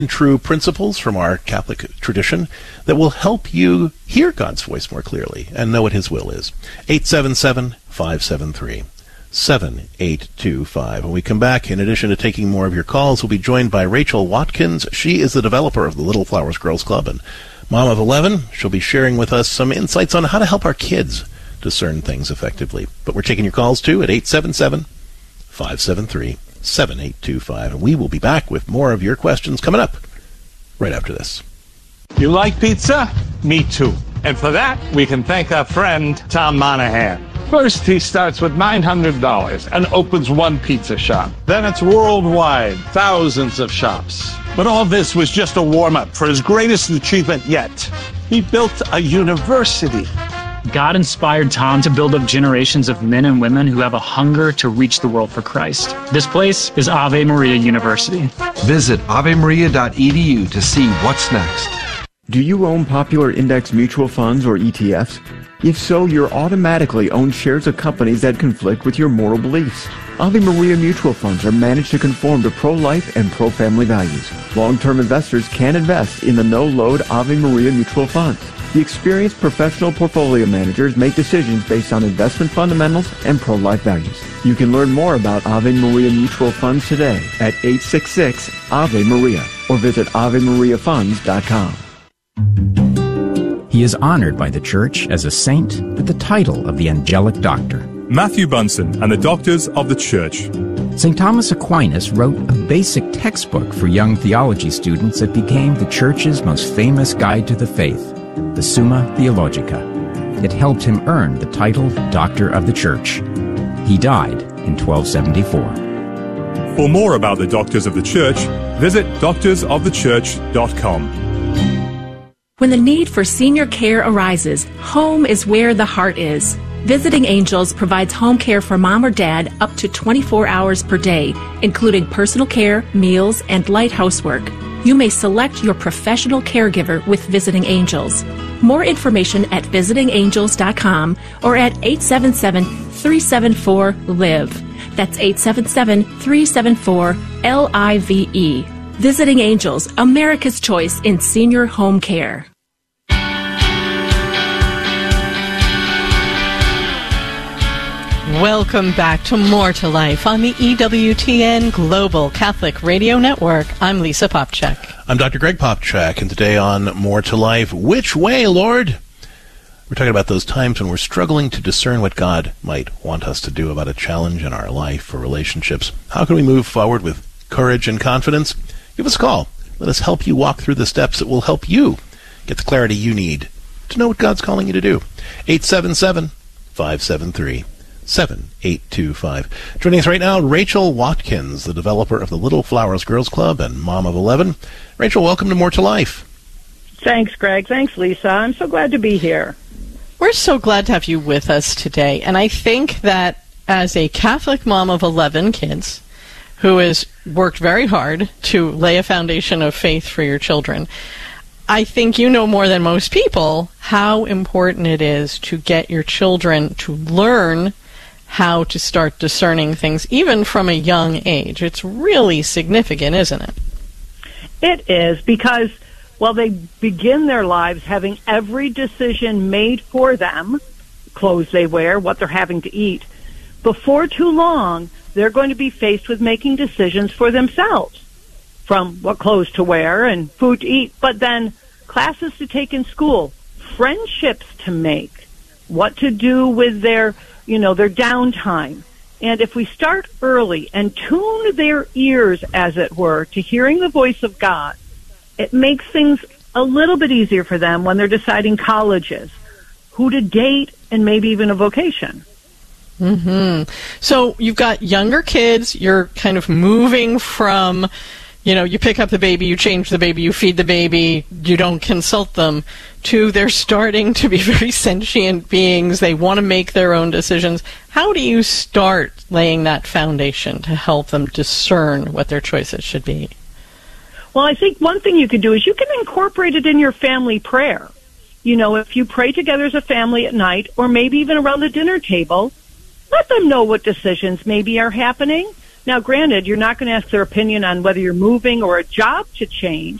true principles from our Catholic tradition that will help you hear God's voice more clearly and know what His will is. 877-573-7825. When we come back, in addition to taking more of your calls, we'll be joined by Rachel Watkins. She is the developer of the Little Flowers Girls Club and mom of 11. She'll be sharing with us some insights on how to help our kids discern things effectively. But we're taking your calls, too, at 877-573-7825. And we will be back with more of your questions coming up right after this. You like pizza? Me too. And for that, we can thank our friend Tom Monahan. First, he starts with $900 and opens one pizza shop. Then it's worldwide, thousands of shops. But all this was just a warm-up for his greatest achievement yet. He built a university. God inspired Tom to build up generations of men and women who have a hunger to reach the world for Christ. This place is Ave Maria University. Visit avemaria.edu to see what's next. Do you own popular index mutual funds or ETFs? If so, you're automatically own shares of companies that conflict with your moral beliefs. Ave Maria mutual funds are managed to conform to pro-life and pro-family values. Long-term investors can invest in the no-load Ave Maria mutual funds. The experienced professional portfolio managers make decisions based on investment fundamentals and pro-life values. You can learn more about Ave Maria mutual funds today at 866-AVE-MARIA or visit AveMariaFunds.com. He is honored by the Church as a saint with the title of the Angelic Doctor. Matthew Bunson and the Doctors of the Church. St. Thomas Aquinas wrote a basic textbook for young theology students that became the Church's most famous guide to the faith, the Summa Theologica. It helped him earn the title Doctor of the Church. He died in 1274. For more about the Doctors of the Church, visit doctorsofthechurch.com. When the need for senior care arises, home is where the heart is. Visiting Angels provides home care for mom or dad up to 24 hours per day, including personal care, meals, and light housework. You may select your professional caregiver with Visiting Angels. More information at visitingangels.com or at 877-374-LIVE. That's 877-374-LIVE. Visiting Angels, America's choice in senior home care. Welcome back to More to Life on the EWTN Global Catholic Radio Network. I'm Lisa Popcak. I'm Dr. Greg Popcak, and today on More to Life, which way, Lord? We're talking about those times when we're struggling to discern what God might want us to do about a challenge in our life or relationships. How can we move forward with courage and confidence? Give us a call. Let us help you walk through the steps that will help you get the clarity you need to know what God's calling you to do. 877-573-7825. Joining us right now, Rachel Watkins, the developer of the Little Flowers Girls Club and mom of 11. Rachel, welcome to More to Life. Thanks, Greg. Thanks, Lisa. I'm so glad to be here. We're so glad to have you with us today. And I think that as a Catholic mom of 11 kids who has worked very hard to lay a foundation of faith for your children, I think you know more than most people how important it is to get your children to learn how to start discerning things, even from a young age. It's really significant, isn't it? It is, because, well, they begin their lives having every decision made for them, clothes they wear, what they're having to eat. Before too long, they're going to be faced with making decisions for themselves, from what clothes to wear and food to eat, but then classes to take in school, friendships to make, what to do with their downtime. And if we start early and tune their ears, as it were, to hearing the voice of God, it makes things a little bit easier for them when they're deciding colleges, who to date, and maybe even a vocation. Mm-hmm. So you've got younger kids, you're kind of moving from, you pick up the baby, you change the baby, you feed the baby, you don't consult them, to they're starting to be very sentient beings. They want to make their own decisions. How do you start laying that foundation to help them discern what their choices should be? Well, I think one thing you can do is you can incorporate it in your family prayer. If you pray together as a family at night, or maybe even around the dinner table, let them know what decisions maybe are happening. Now, granted, you're not going to ask their opinion on whether you're moving or a job to change,